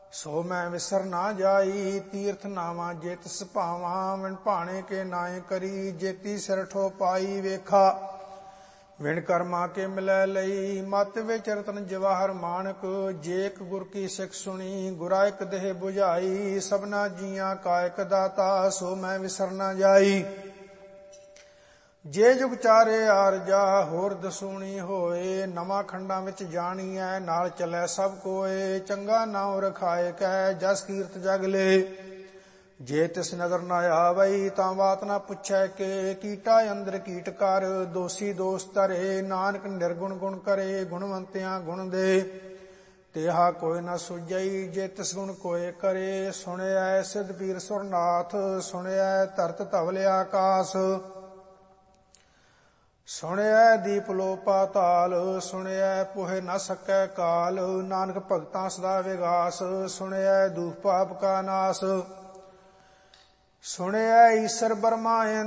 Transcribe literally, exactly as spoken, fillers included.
ਸੋ ਮੈਂ ਵਿਸਰ ਨਾ ਜਾਈ। ਤੀਰਥ ਨਾਵਾਂ ਜੇ ਤਿਸ ਭਾਵਾਂ, ਵਿਣ ਭਾਣੇ ਕੇ ਨਾਏ ਕਰੀ। ਜੇਤੀ ਸਿਰ ਠੋ ਪਾਈ ਵੇਖਾ, ਵਿਣ ਕਰਮਾ ਕੇ ਮਿਲੈ ਲਈ। ਮਤ ਵਿੱਚ ਰਤਨ ਜਵਾਹਰ ਮਾਣਕ, ਜੇ ਇੱਕ ਗੁਰ ਕੀ ਸਿੱਖ ਸੁਣੀ। ਗੁਰਾ ਇੱਕ ਦੇਹ 부ਝਾਈ, ਸਭਨਾ ਜੀਆਂ ਕਾ ਇੱਕ ਦਾਤਾ। ਸੋ ਮੈਂ ਵਿਸਰ ਨਾ ਜਾਈ। ਜੇ ਜੁਗ ਚਾਰੇ ਆਰਜਾ, ਹੋਰ ਦਸੂਣੀ ਹੋਏ। ਨਵਾਂ ਖੰਡਾਂ ਵਿੱਚ ਜਾਣੀਐ, ਨਾਲ ਚੱਲੈ ਸਭ ਕੋਏ। ਚੰਗਾ ਨਾਉ ਰਖਾਏ ਕੈ, ਜਸ ਕੀਰਤ ਜਗ ਲੇ। ਜੇ ਤਿਸ ਨਜ਼ਰ ਨਾ ਆਵਈ, ਤਾਂ ਬਾਤ ਨਾ ਪੁੱਛੈ ਕਿ। ਕੀਟਾ ਅੰਦਰ ਕੀਟ ਕਰ, ਦੋਸੀ ਦੋਸ ਧਰੇ। ਨਾਨਕ ਨਿਰਗੁਣ ਗੁਣ ਕਰੇ, ਗੁਣਵੰਤਿਆਂ ਗੁਣ ਦੇ। ਤੇਹਾ ਕੋਈ ਨਾ ਸੁਝਈ, ਜੇ ਤਿਸ ਗੁਣ ਕੋਏ ਕਰੇ। ਸੁਣਿਐ ਸਿੱਧ ਪੀਰ ਸੁਰਨਾਥ, ਸੁਣਿਐ ਧਰਤ ਧਵਲ ਆਕਾਸ। ਸੁਣਿਐ ਦੀਪ ਲੋ ਪਾਤਾਲ, ਸੁਣਿਐ ਪੋਹਿ ਨਾ ਸਕੈ ਕਾਲ। ਨਾਨਕ ਭਗਤਾਂ ਸਦਾ ਵਿਗਾਸ, ਸੁਣਿਐ ਦੁਖ ਪਾਪ ਕਾ ਨਾਸ। ਸੁਣਿਐ ਈਸਰ ਬਰਮਾ